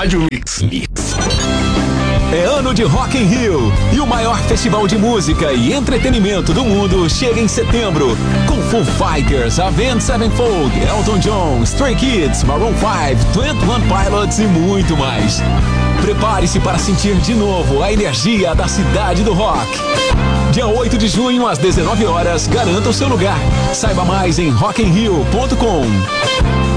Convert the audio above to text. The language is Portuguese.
Rádio Mix. É ano de Rock in Rio e o maior festival de música e entretenimento do mundo chega em setembro com Foo Fighters, Avenged Sevenfold, Elton John, Stray Kids, Maroon 5, 21 Pilots e muito mais. Prepare-se para sentir de novo a energia da cidade do rock. Dia 8 de junho às 19 horas, garanta o seu lugar. Saiba mais em rockinrio.com.